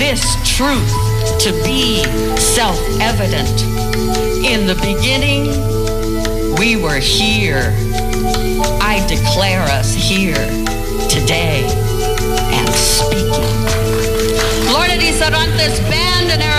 this truth to be self-evident. In the beginning, we were here. I declare us here today and speaking. Lorna Di Sarantes Band and